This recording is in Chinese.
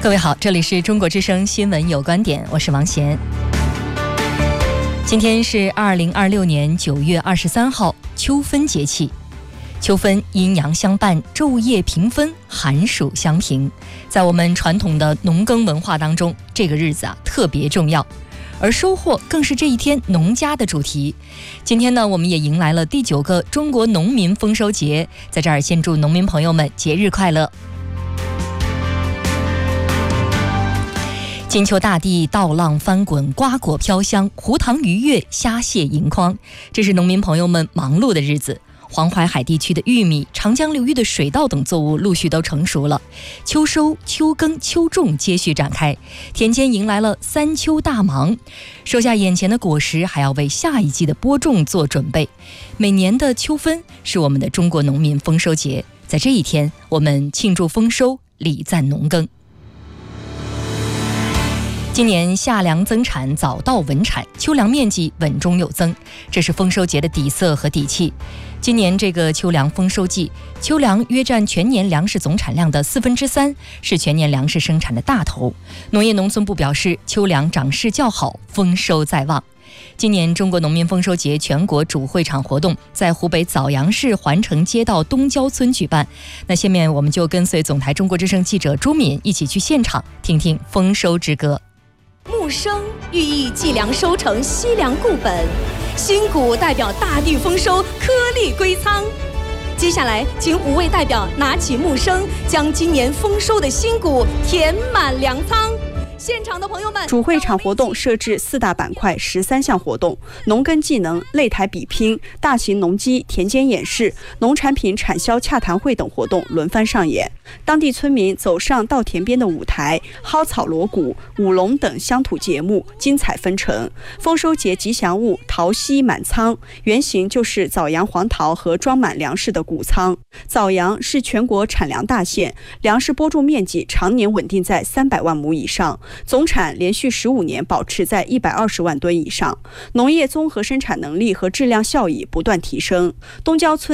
各位好，这里是中国之声新闻有观点，我是王贤。今天是2026年9月23号，秋分节气。秋分阴阳相伴，昼夜平分，寒暑相平。在我们传统的农耕文化当中，这个日子特别重要，而收获更是这一天农家的主题。今天呢，我们也迎来了第9个中国农民丰收节，在这儿先祝农民朋友们节日快乐。金秋大地，稻浪翻滚，瓜果飘香，湖塘鱼跃，虾蟹盈筐，这是农民朋友们忙碌的日子。黄淮海地区的玉米、长江流域的水稻等作物陆续都成熟了，秋收、秋耕、秋种接续展开，田间迎来了3秋大忙，收下眼前的果实，还要为下一季的播种做准备。每年的秋分是我们的中国农民丰收节，在这一天，我们庆祝丰收，礼赞农耕。今年夏粮增产，早稻稳产，秋粮面积稳中有增，这是丰收节的底色和底气。今年这个秋粮丰收季，秋粮约占全年粮食总产量的3/4，是全年粮食生产的大头。农业农村部表示，秋粮长势较好，丰收在望。今年中国农民丰收节全国主会场活动在湖北枣阳市环城街道东郊村举办。那下面我们就跟随总台中国之声记者朱敏一起去现场听听丰收之歌。 木生寓意计粮收成，惜粮固本；新谷代表大地丰收，颗粒归仓。接下来，请5位代表拿起木生，将今年丰收的新谷填满粮仓。现场的朋友们， 主会场活动设置4大板块，13项活动：农耕技能、擂台比拼、大型农机田间演示、农产品产销洽谈会等活动轮番上演。当地村民走上稻田边的舞台，蒿草锣鼓、舞龙等乡土节目精彩纷呈。丰收节吉祥物桃溪满仓，原型就是枣阳黄桃和装满粮食的谷仓。枣阳是全国产粮大县，粮食播种面积常年稳定在300万亩以上，总产连续15年保持在120万吨以上，农业综合生产能力和质量效益不断提升。东郊村